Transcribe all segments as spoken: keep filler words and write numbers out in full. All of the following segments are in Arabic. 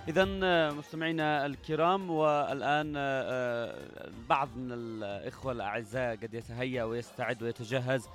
إذن مستمعينا الكرام، والآن بعض من الإخوة الأعزاء قد يتهيأ ويستعد ويتجهز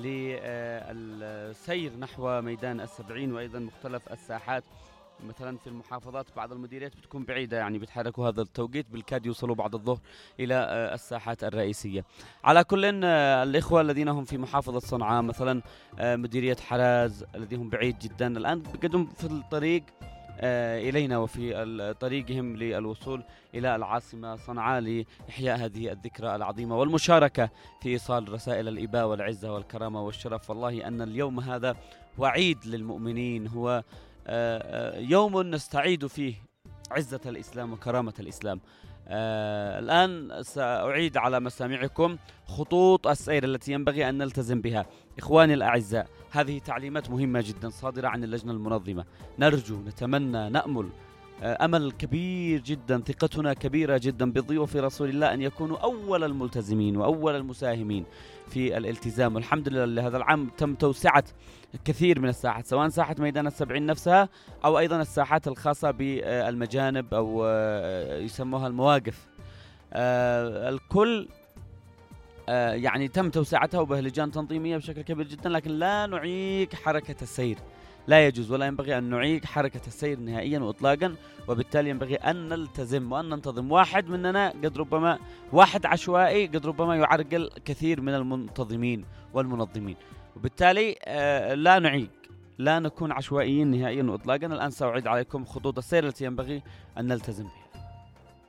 للسير نحو ميدان السبعين وأيضا مختلف الساحات. مثلا في المحافظات بعض المديريات بتكون بعيدة، يعني بيتحركوا هذا التوقيت بالكاد يوصلوا بعد الظهر إلى الساحات الرئيسية. على كل الإخوة الذين هم في محافظة صنعاء مثلا مديرية حراز الذين هم بعيد جدا الآن بقدم في الطريق إلينا وفي طريقهم للوصول إلى العاصمة صنعاء لإحياء هذه الذكرى العظيمة والمشاركة في إيصال رسائل الإباء والعزة والكرامة والشرف. والله أن اليوم هذا هو عيد للمؤمنين، هو يوم نستعيد فيه عزة الإسلام وكرامة الإسلام. آه الآن سأعيد على مسامعكم خطوط السير التي ينبغي أن نلتزم بها. إخواني الأعزاء، هذه تعليمات مهمة جدا صادرة عن اللجنة المنظمة. نرجو، نتمنى، نأمل آه أمل كبير جدا، ثقتنا كبيرة جدا بضيوف رسول الله أن يكونوا أول الملتزمين وأول المساهمين في الالتزام. والحمد لله هذا العام تم توسعة كثير من الساحات، سواء ساحة ميدان السبعين نفسها أو أيضا الساحات الخاصة بالمجانب أو يسموها المواقف. آه الكل آه يعني تم توسعتها وبهلجان تنظيمية بشكل كبير جدا، لكن لا نعيق حركة السير، لا يجوز ولا ينبغي أن نعيق حركة السير نهائيا وإطلاقا. وبالتالي ينبغي أن نلتزم وأن ننتظم. واحد مننا قد ربما واحد عشوائي قد ربما يعرقل كثير من المنتظمين والمنظمين، وبالتالي آه لا نعيق، لا نكون عشوائيين نهائيا وإطلاقا. الآن سأعيد عليكم خطوط السير التي ينبغي أن نلتزم بها.